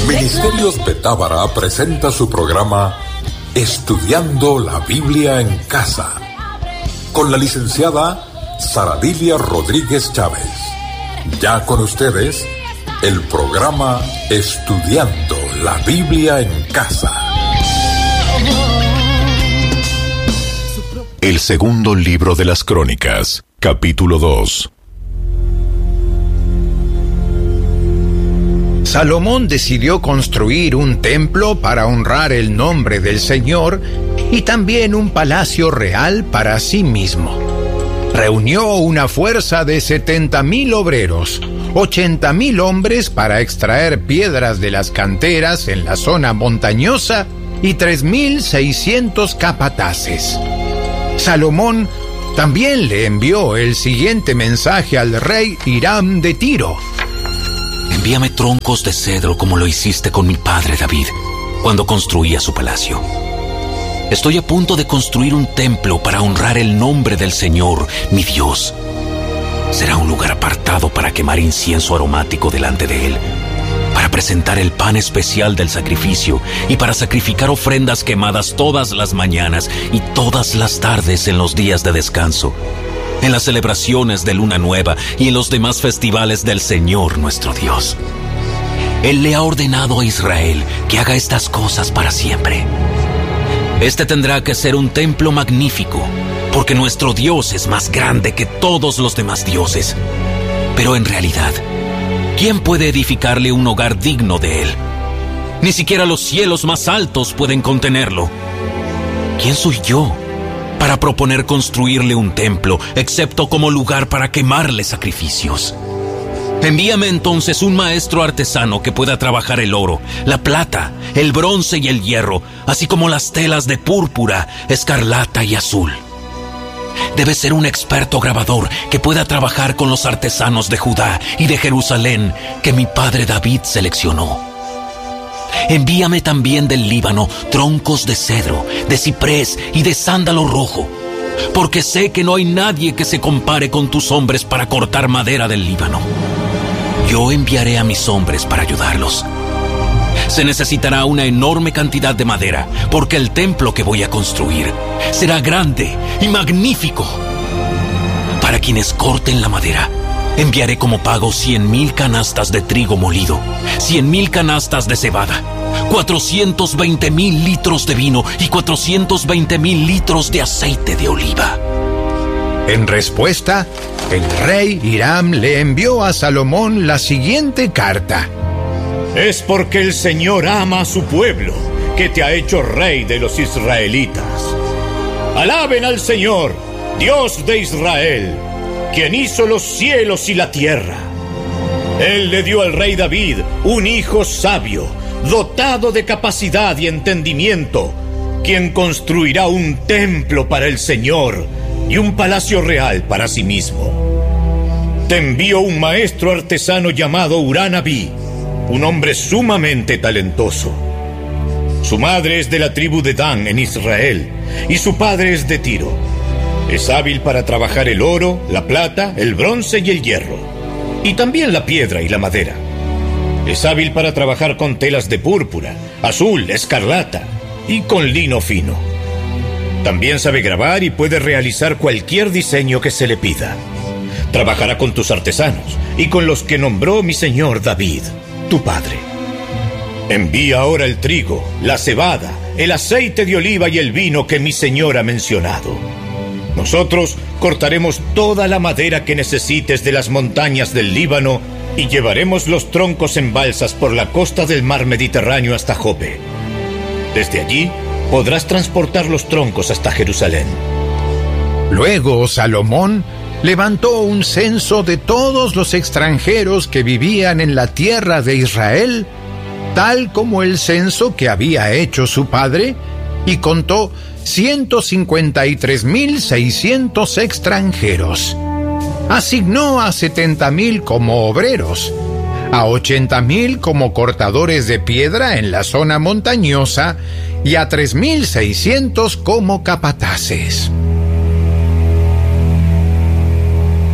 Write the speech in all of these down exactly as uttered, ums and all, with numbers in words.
Ministerios de Tábara presenta su programa Estudiando la Biblia en Casa, con la licenciada Saradilia Rodríguez Chávez. Ya con ustedes, el programa Estudiando la Biblia en Casa. El segundo libro de las Crónicas, capítulo dos. Salomón decidió construir un templo para honrar el nombre del Señor y también un palacio real para sí mismo. Reunió una fuerza de setenta mil obreros, ochenta mil hombres para extraer piedras de las canteras en la zona montañosa y tres mil seiscientos capataces. Salomón también le envió el siguiente mensaje al rey Hiram de Tiro. Envíame troncos de cedro como lo hiciste con mi padre David, cuando construía su palacio. Estoy a punto de construir un templo para honrar el nombre del Señor, mi Dios. Será un lugar apartado para quemar incienso aromático delante de Él, para presentar el pan especial del sacrificio y para sacrificar ofrendas quemadas todas las mañanas y todas las tardes en los días de descanso, en las celebraciones de Luna Nueva y en los demás festivales del Señor nuestro Dios. Él le ha ordenado a Israel que haga estas cosas para siempre. Este tendrá que ser un templo magnífico, porque nuestro Dios es más grande que todos los demás dioses. Pero en realidad, ¿quién puede edificarle un hogar digno de Él? Ni siquiera los cielos más altos pueden contenerlo. ¿Quién soy yo para proponer construirle un templo, excepto como lugar para quemarle sacrificios? Envíame entonces un maestro artesano que pueda trabajar el oro, la plata, el bronce y el hierro, así como las telas de púrpura, escarlata y azul. Debe ser un experto grabador que pueda trabajar con los artesanos de Judá y de Jerusalén que mi padre David seleccionó. Envíame también del Líbano troncos de cedro, de ciprés y de sándalo rojo, porque sé que no hay nadie que se compare con tus hombres para cortar madera del Líbano. Yo enviaré a mis hombres para ayudarlos. Se necesitará una enorme cantidad de madera, porque el templo que voy a construir será grande y magnífico. Para quienes corten la madera, enviaré como pago cien mil canastas de trigo molido, cien mil canastas de cebada, cuatrocientos veinte mil litros de vino y cuatrocientos veinte mil litros de aceite de oliva. En respuesta, el rey Hiram le envió a Salomón la siguiente carta. Es porque el Señor ama a su pueblo, que te ha hecho rey de los israelitas. Alaben al Señor, Dios de Israel, quien hizo los cielos y la tierra. Él le dio al rey David un hijo sabio, dotado de capacidad y entendimiento, quien construirá un templo para el Señor y un palacio real para sí mismo. Te envío un maestro artesano llamado Urán-Abí, un hombre sumamente talentoso. Su madre es de la tribu de Dan en Israel y su padre es de Tiro. Es hábil para trabajar el oro, la plata, el bronce y el hierro, y también la piedra y la madera. Es hábil para trabajar con telas de púrpura, azul, escarlata y con lino fino. También sabe grabar y puede realizar cualquier diseño que se le pida. Trabajará con tus artesanos y con los que nombró mi señor David, tu padre. Envía ahora el trigo, la cebada, el aceite de oliva y el vino que mi señor ha mencionado. Nosotros cortaremos toda la madera que necesites de las montañas del Líbano y llevaremos los troncos en balsas por la costa del mar Mediterráneo hasta Jope. Desde allí podrás transportar los troncos hasta Jerusalén. Luego Salomón levantó un censo de todos los extranjeros que vivían en la tierra de Israel, tal como el censo que había hecho su padre, y contó ciento cincuenta y tres mil seiscientos extranjeros. Asignó a setenta mil como obreros, a ochenta mil como cortadores de piedra en la zona montañosa y a tres mil seiscientos como capataces.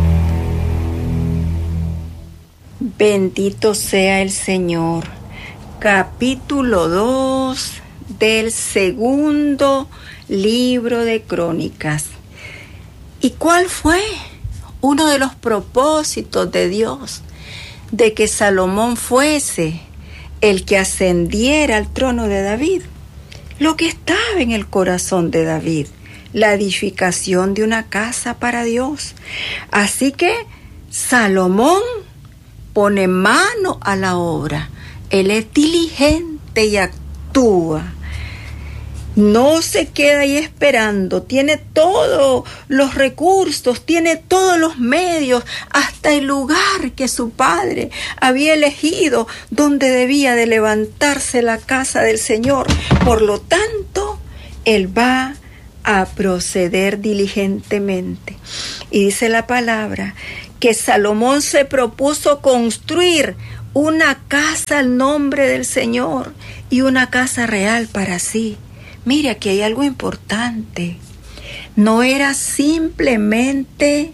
Bendito sea el Señor, capítulo dos del segundo libro de Crónicas. ¿Y cuál fue uno de los propósitos de Dios? De que Salomón fuese el que ascendiera al trono de David. Lo que estaba en el corazón de David, la edificación de una casa para Dios. Así que Salomón pone mano a la obra. Él es diligente y actúa. No se queda ahí esperando, tiene todos los recursos, tiene todos los medios, hasta el lugar que su padre había elegido donde debía de levantarse la casa del Señor. Por lo tanto, él va a proceder diligentemente. Y dice la palabra que Salomón se propuso construir una casa al nombre del Señor y una casa real para sí. Mire, aquí hay algo importante. No era simplemente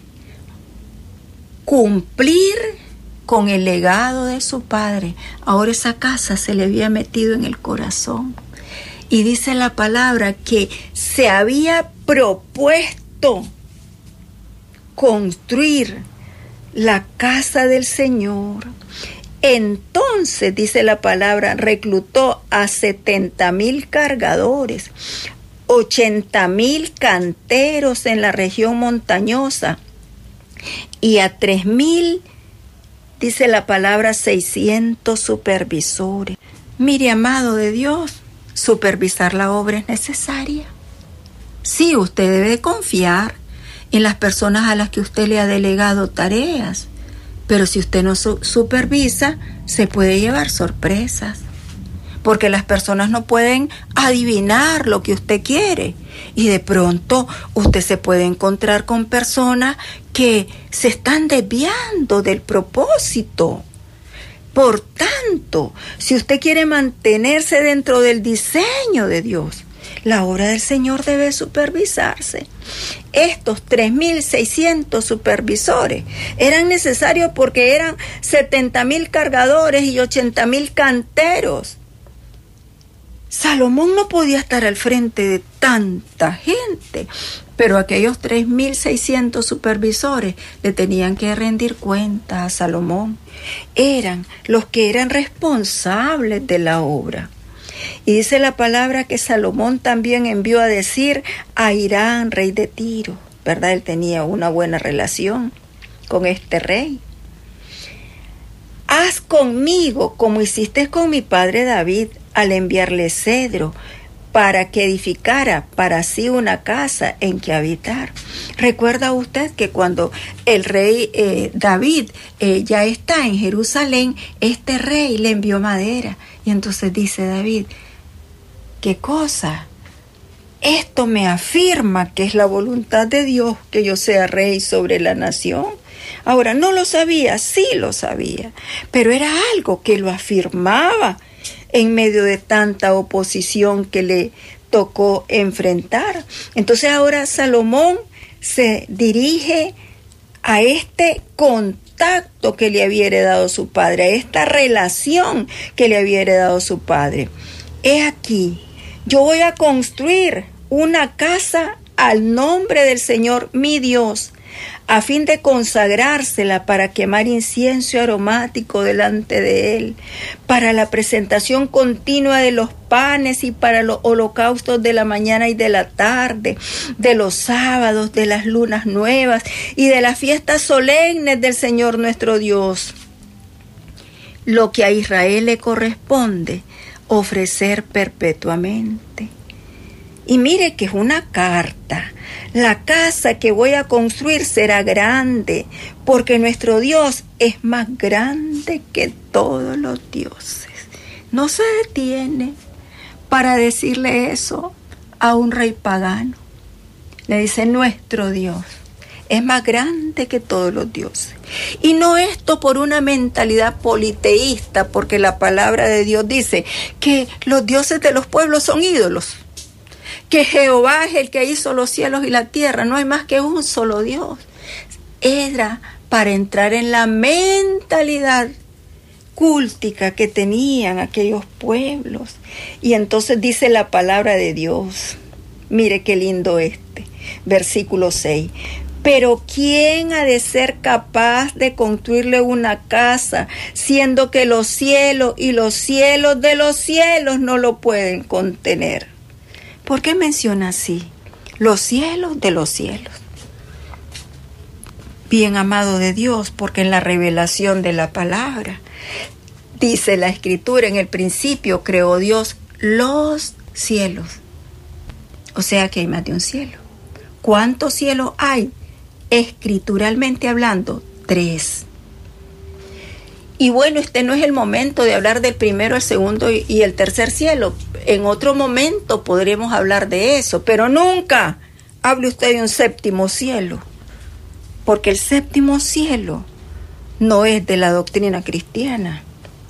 cumplir con el legado de su padre. Ahora esa casa se le había metido en el corazón. Y dice la palabra que se había propuesto construir la casa del Señor. Entonces, dice la palabra, reclutó a setenta mil cargadores, ochenta mil canteros en la región montañosa y a tres mil, dice la palabra, seiscientos supervisores. Mire, amado de Dios, supervisar la obra es necesaria. Sí, usted debe confiar en las personas a las que usted le ha delegado tareas. Pero si usted no su- supervisa, se puede llevar sorpresas. Porque las personas no pueden adivinar lo que usted quiere. Y de pronto usted se puede encontrar con personas que se están desviando del propósito. Por tanto, si usted quiere mantenerse dentro del diseño de Dios, la obra del Señor debe supervisarse. Estos tres mil seiscientos supervisores eran necesarios porque eran setenta mil cargadores y ochenta mil canteros. Salomón no podía estar al frente de tanta gente, pero aquellos tres mil seiscientos supervisores le tenían que rendir cuenta a Salomón. Eran los que eran responsables de la obra. Y dice la palabra que Salomón también envió a decir a Hirán, rey de Tiro, ¿verdad? Él tenía una buena relación con este rey. Haz conmigo como hiciste con mi padre David al enviarle cedro para que edificara para sí una casa en que habitar. ¿Recuerda usted que cuando el rey eh, David eh, ya está en Jerusalén, este rey le envió madera? Y entonces dice David, ¿qué cosa? Esto me afirma que es la voluntad de Dios que yo sea rey sobre la nación. Ahora, no lo sabía, sí lo sabía, pero era algo que lo afirmaba en medio de tanta oposición que le tocó enfrentar. Entonces ahora Salomón se dirige a este contacto que le había heredado su padre, a esta relación que le había heredado su padre. He aquí, yo voy a construir una casa al nombre del Señor mi Dios, a fin de consagrársela para quemar incienso aromático delante de Él, para la presentación continua de los panes y para los holocaustos de la mañana y de la tarde, de los sábados, de las lunas nuevas y de las fiestas solemnes del Señor nuestro Dios. Lo que a Israel le corresponde ofrecer perpetuamente. Y mire que es una carta. La casa que voy a construir será grande, porque nuestro Dios es más grande que todos los dioses. No se detiene para decirle eso a un rey pagano. Le dice, nuestro Dios es más grande que todos los dioses. Y no esto por una mentalidad politeísta, porque la palabra de Dios dice que los dioses de los pueblos son ídolos. Que Jehová es el que hizo los cielos y la tierra, no hay más que un solo Dios. Era para entrar en la mentalidad cúltica que tenían aquellos pueblos. Y entonces dice la palabra de Dios, mire qué lindo este, versículo seis. Pero ¿quién ha de ser capaz de construirle una casa, siendo que los cielos y los cielos de los cielos no lo pueden contener? ¿Por qué menciona así? Los cielos de los cielos. Bien amado de Dios, porque en la revelación de la palabra, dice la Escritura, en el principio creó Dios los cielos. O sea que hay más de un cielo. ¿Cuántos cielos hay? Escrituralmente hablando, tres. Y bueno, este no es el momento de hablar del primero, el segundo y, y el tercer cielo. En otro momento podremos hablar de eso, pero nunca hable usted de un séptimo cielo, porque el séptimo cielo no es de la doctrina cristiana,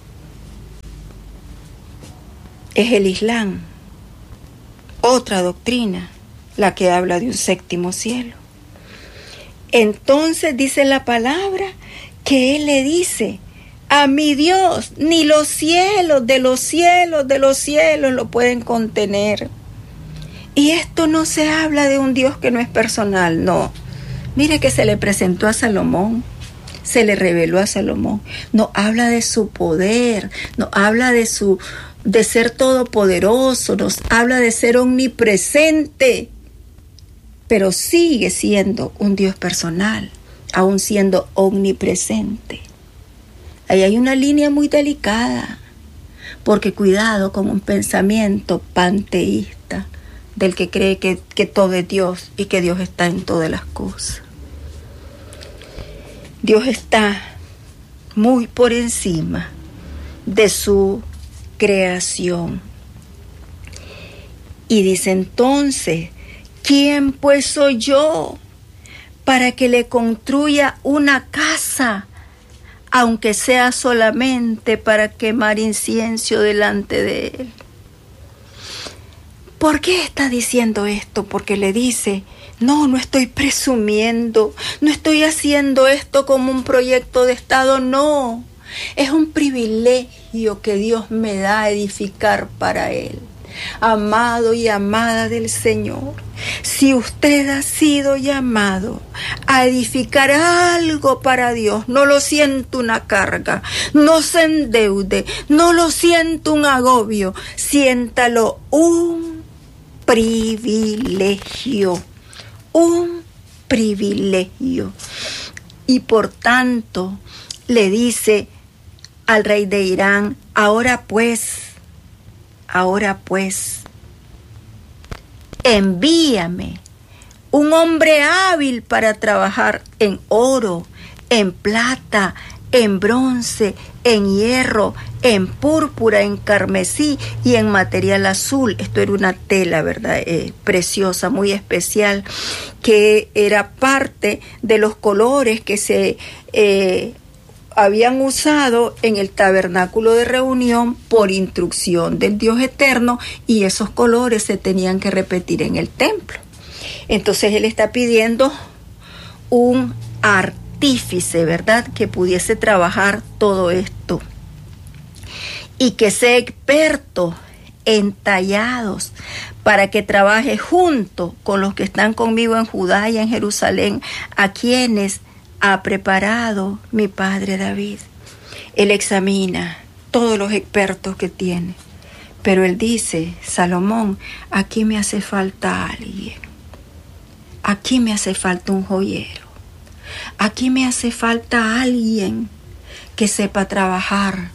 es el Islam, otra doctrina, la que habla de un séptimo cielo. Entonces dice la palabra que Él le dice, a mi Dios, ni los cielos de los cielos de los cielos lo pueden contener. Y esto no se habla de un Dios que no es personal, no. Mire que se le presentó a Salomón, se le reveló a Salomón. No habla de su poder, no habla de su de ser todopoderoso, nos habla de ser omnipresente. Pero sigue siendo un Dios personal, aún siendo omnipresente. Ahí hay una línea muy delicada, porque cuidado con un pensamiento panteísta del que cree que, que todo es Dios y que Dios está en todas las cosas. Dios está muy por encima de su creación. Y dice entonces, ¿quién pues soy yo para que le construya una casa, aunque sea solamente para quemar incienso delante de él? ¿Por qué está diciendo esto? Porque le dice, no, no estoy presumiendo, no estoy haciendo esto como un proyecto de Estado, no. Es un privilegio que Dios me da a edificar para Él. Amado y amada del Señor, si usted ha sido llamado a edificar algo para Dios, no lo siento una carga, no se endeude, no lo siento un agobio, siéntalo un privilegio, un privilegio. Y por tanto le dice al rey de Irán, ahora pues, Ahora pues, envíame un hombre hábil para trabajar en oro, en plata, en bronce, en hierro, en púrpura, en carmesí y en material azul. Esto era una tela, ¿verdad? Eh, preciosa, muy especial, que era parte de los colores que se Eh, habían usado en el tabernáculo de reunión por instrucción del Dios eterno, y esos colores se tenían que repetir en el templo. Entonces él está pidiendo un artífice, ¿verdad?, que pudiese trabajar todo esto y que sea experto en tallados, para que trabaje junto con los que están conmigo en Judá y en Jerusalén, a quienes ha preparado mi padre David. Él examina todos los expertos que tiene, pero él dice, Salomón, aquí me hace falta alguien, aquí me hace falta un joyero, aquí me hace falta alguien que sepa trabajar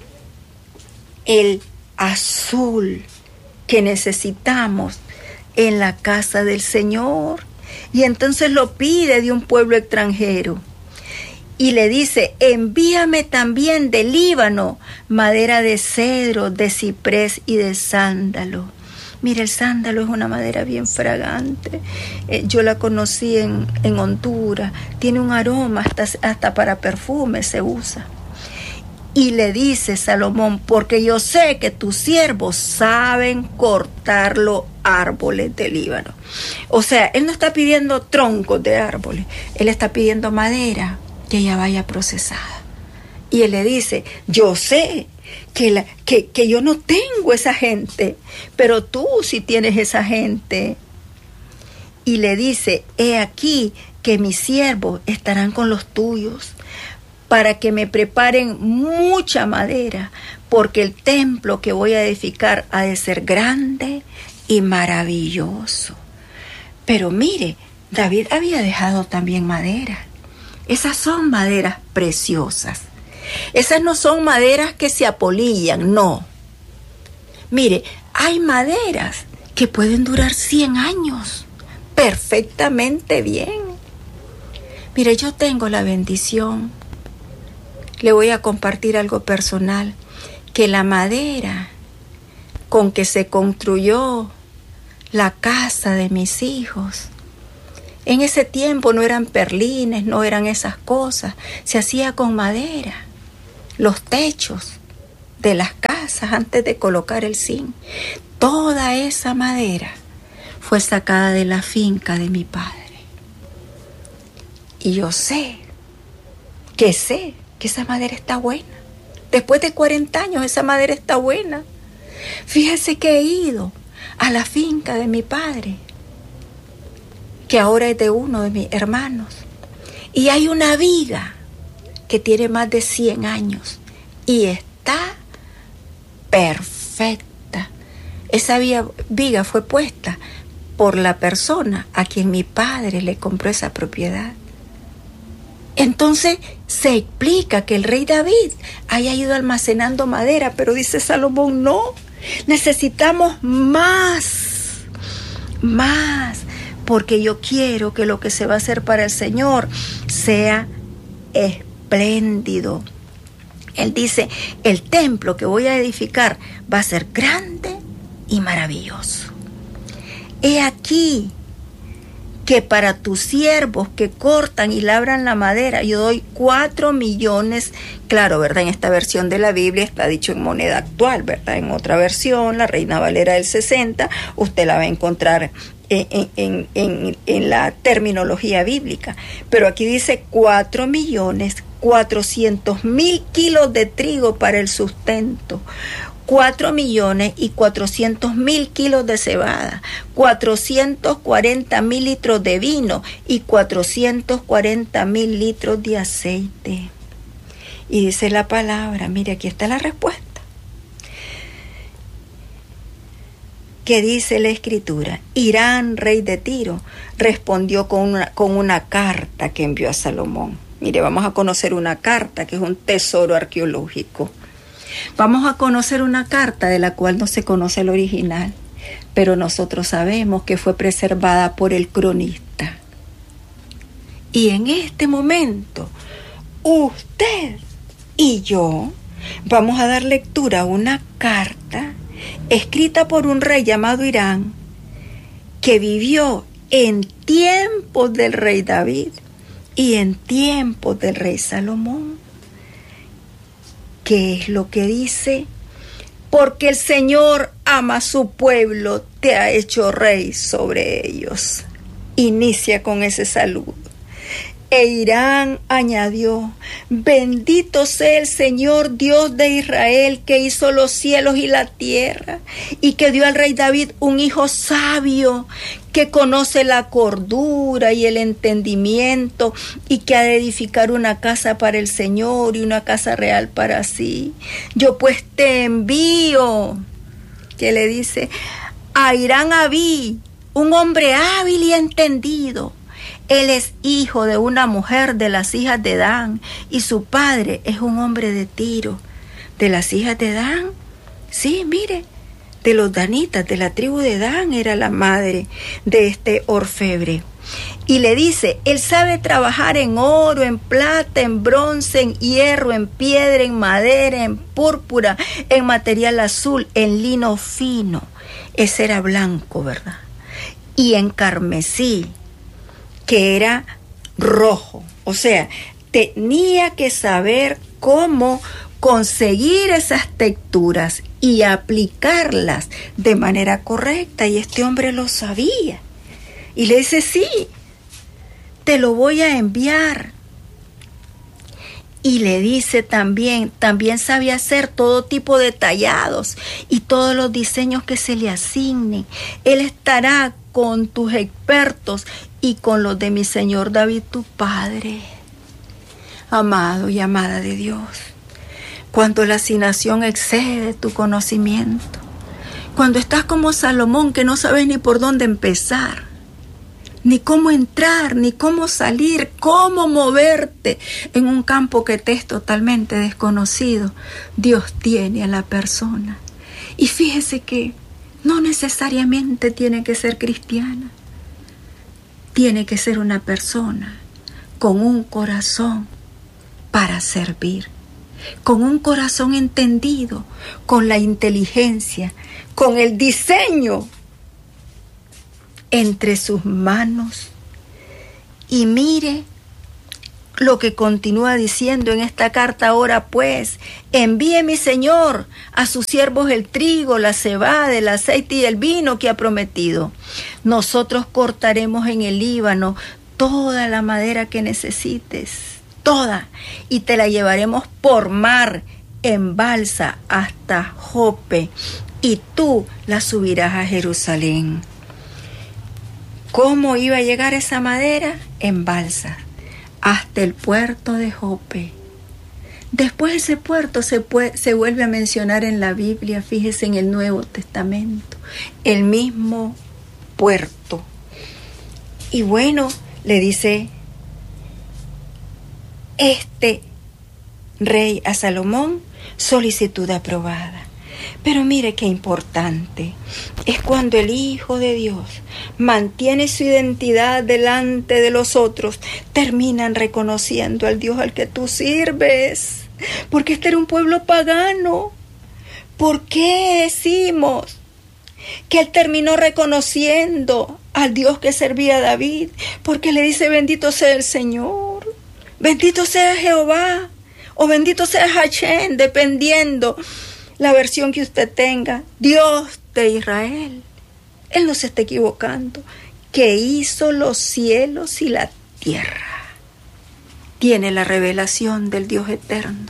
el azul que necesitamos en la casa del Señor. Y entonces lo pide de un pueblo extranjero. Y le dice, envíame también del Líbano madera de cedro, de ciprés y de sándalo. Mira, el sándalo es una madera bien fragante. Eh, yo la conocí en, en Honduras. Tiene un aroma, hasta, hasta para perfume se usa. Y le dice Salomón, porque yo sé que tus siervos saben cortar los árboles del Líbano. O sea, él no está pidiendo troncos de árboles, él está pidiendo madera que ya vaya procesada Y él le dice, yo sé que, la, que, que yo no tengo esa gente, pero tú sí tienes esa gente. Y le dice, he aquí que mis siervos estarán con los tuyos para que me preparen mucha madera, porque el templo que voy a edificar ha de ser grande y maravilloso. Pero mire, David había dejado también madera. Esas son maderas preciosas. Esas no son maderas que se apolillan, no. Mire, hay maderas que pueden durar cien años perfectamente bien. Mire, yo tengo la bendición, le voy a compartir algo personal, que la madera con que se construyó la casa de mis hijos, en ese tiempo no eran perlines, no eran esas cosas, se hacía con madera. Los techos de las casas antes de colocar el zinc, toda esa madera fue sacada de la finca de mi padre. Y yo sé, que sé que esa madera está buena. Después de cuarenta años esa madera está buena. Fíjese que he ido a la finca de mi padre, que ahora es de uno de mis hermanos, y hay una viga que tiene más de cien años y está perfecta. Esa viga fue puesta por la persona a quien mi padre le compró esa propiedad. Entonces se explica que el rey David haya ido almacenando madera, pero dice Salomón, no, necesitamos más, más, porque yo quiero que lo que se va a hacer para el Señor sea espléndido. Él dice, el templo que voy a edificar va a ser grande y maravilloso. He aquí que para tus siervos que cortan y labran la madera, yo doy cuatro millones, claro, ¿verdad? En esta versión de la Biblia está dicho en moneda actual, ¿verdad? En otra versión, la Reina Valera del sesenta, usted la va a encontrar en, en, en, en la terminología bíblica. Pero aquí dice cuatro millones cuatrocientos mil kilos de trigo para el sustento, cuatro millones y cuatrocientos mil kilos de cebada, cuatrocientos cuarenta mil litros de vino y cuatrocientos cuarenta mil litros de aceite. Y dice la palabra, mire, aquí está la respuesta. ¿Qué dice la escritura? Hirán, rey de Tiro, respondió con una, con una carta que envió a Salomón. Mire, vamos a conocer una carta que es un tesoro arqueológico. Vamos a conocer una carta de la cual no se conoce el original, pero nosotros sabemos que fue preservada por el cronista. Y en este momento, usted y yo vamos a dar lectura a una carta escrita por un rey llamado Hirán, que vivió en tiempos del rey David y en tiempos del rey Salomón. ¿Qué es lo que dice? Porque el Señor ama a su pueblo, te ha hecho rey sobre ellos. Inicia con ese saludo. E Hirán añadió, bendito sea el Señor Dios de Israel, que hizo los cielos y la tierra, y que dio al rey David un hijo sabio, que conoce la cordura y el entendimiento, y que ha de edificar una casa para el Señor y una casa real para sí. Yo pues te envío, que le dice, a Hirán Abí, un hombre hábil y entendido. Él es hijo de una mujer de las hijas de Dan, y su padre es un hombre de Tiro. ¿De las hijas de Dan? Sí, mire, de los danitas, de la tribu de Dan era la madre de este orfebre. Y le dice, él sabe trabajar en oro, en plata, en bronce, en hierro, en piedra, en madera, en púrpura, en material azul, en lino fino. Ese era blanco, ¿verdad? Y en carmesí, que era rojo. O sea, tenía que saber cómo conseguir esas texturas y aplicarlas de manera correcta, y este hombre lo sabía. Y le dice, sí, te lo voy a enviar. Y le dice también, también sabe hacer todo tipo de tallados y todos los diseños que se le asignen. Él estará con tus expertos y con los de mi Señor David, tu Padre. Amado y amada de Dios, cuando la asignación excede tu conocimiento, cuando estás como Salomón que no sabes ni por dónde empezar, ni cómo entrar, ni cómo salir, cómo moverte en un campo que te es totalmente desconocido, Dios tiene a la persona. Y fíjese que no necesariamente tiene que ser cristiana, tiene que ser una persona con un corazón para servir, con un corazón entendido, con la inteligencia, con el diseño entre sus manos. Y mire lo que continúa diciendo en esta carta: ahora pues, envíe mi Señor a sus siervos el trigo, la cebada, el aceite y el vino que ha prometido. Nosotros cortaremos en el Líbano toda la madera que necesites, toda, y te la llevaremos por mar en balsa hasta Jope, y tú la subirás a Jerusalén. ¿Cómo iba a llegar esa madera? En balsa, hasta el puerto de Jope. Después ese puerto se, puede, se vuelve a mencionar en la Biblia, fíjese, en el Nuevo Testamento, el mismo puerto. Y bueno, le dice este rey a Salomón, solicitud aprobada. Pero mire qué importante es cuando el Hijo de Dios mantiene su identidad delante de los otros, terminan reconociendo al Dios al que tú sirves, porque este era un pueblo pagano. ¿Por qué decimos que él terminó reconociendo al Dios que servía a David? Porque le dice: bendito sea el Señor, bendito sea Jehová, o bendito sea Hachén, dependiendo la versión que usted tenga, Dios de Israel. Él no se está equivocando, que hizo los cielos y la tierra. Tiene la revelación del Dios eterno.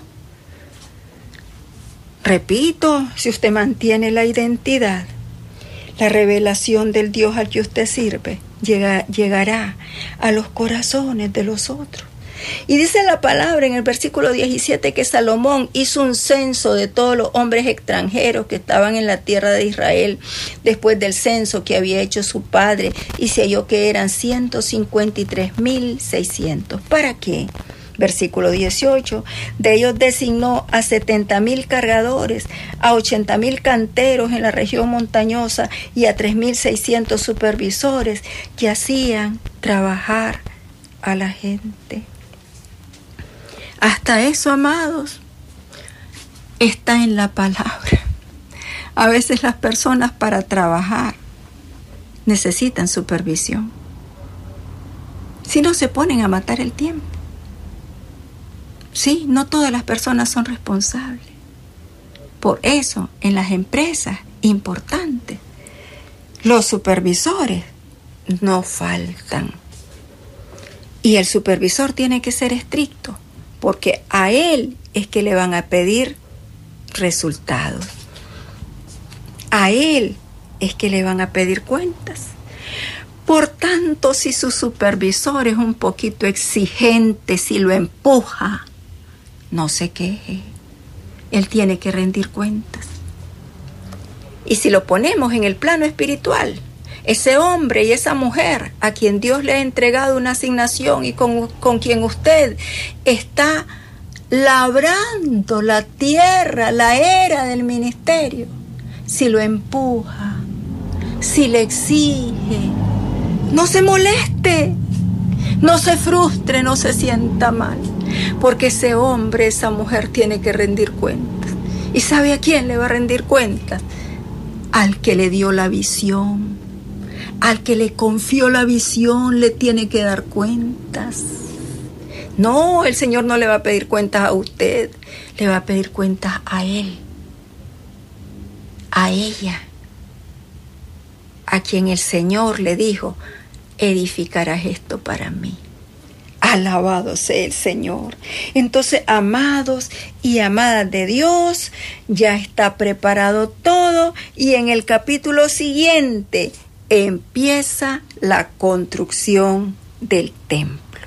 Repito, si usted mantiene la identidad, la revelación del Dios al que usted sirve llega, llegará a los corazones de los otros. Y dice la palabra en el versículo diecisiete que Salomón hizo un censo de todos los hombres extranjeros que estaban en la tierra de Israel después del censo que había hecho su padre, y se halló que eran ciento cincuenta y tres mil seiscientos. ¿Para qué? Versículo dieciocho, de ellos designó a setenta mil cargadores, a ochenta mil canteros en la región montañosa y a tres mil seiscientos supervisores que hacían trabajar a la gente. Hasta eso, amados, está en la palabra. A veces las personas para trabajar necesitan supervisión. Si no, se ponen a matar el tiempo. Sí, no todas las personas son responsables. Por eso, en las empresas importantes, los supervisores no faltan. Y el supervisor tiene que ser estricto, porque a él es que le van a pedir resultados. A él es que le van a pedir cuentas. Por tanto, si su supervisor es un poquito exigente, si lo empuja, no se queje. Él tiene que rendir cuentas. Y si lo ponemos en el plano espiritual, ese hombre y esa mujer a quien Dios le ha entregado una asignación y con, con quien usted está labrando la tierra, la era del ministerio, si lo empuja, si le exige, no se moleste, no se frustre, no se sienta mal, porque ese hombre, esa mujer tiene que rendir cuentas. ¿Y sabe a quién le va a rendir cuentas? Al que le dio la visión. Al que le confió la visión le tiene que dar cuentas. No, el Señor no le va a pedir cuentas a usted, le va a pedir cuentas a él, a ella, a quien el Señor le dijo: edificarás esto para mí. A Alabado sea el Señor. Entonces, amados y amadas de Dios, ya está preparado todo y en el capítulo siguiente empieza la construcción del templo.